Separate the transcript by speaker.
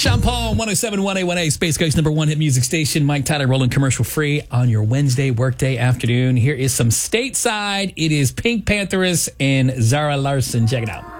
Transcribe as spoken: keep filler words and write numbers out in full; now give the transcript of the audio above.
Speaker 1: Sean Paul, one oh seven point one A one A, Space Coast number one hit music station. Mike Tyler rolling commercial free on your Wednesday workday afternoon. Here is some Stateside. It is Pink Pantheress and Zara Larson. Check it out.